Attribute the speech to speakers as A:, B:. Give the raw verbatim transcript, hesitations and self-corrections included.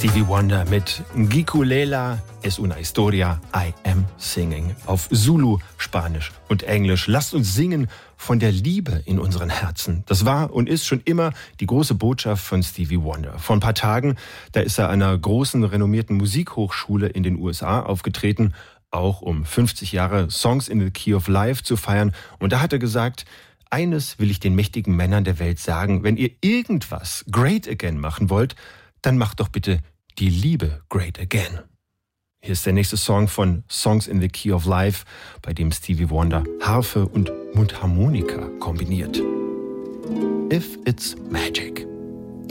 A: Stevie Wonder mit Ngikulela es una historia, I am singing. Auf Zulu, Spanisch und Englisch. Lasst uns singen von der Liebe in unseren Herzen. Das war und ist schon immer die große Botschaft von Stevie Wonder. Vor ein paar Tagen, da ist er an einer großen, renommierten Musikhochschule in den U S A aufgetreten, auch um fünfzig Jahre Songs in the Key of Life zu feiern. Und da hat er gesagt: Eines will ich den mächtigen Männern der Welt sagen: Wenn ihr irgendwas great again machen wollt, dann macht doch bitte die Liebe great again. Hier ist der nächste Song von Songs in the Key of Life, bei dem Stevie Wonder Harfe und Mundharmonika kombiniert. If It's Magic.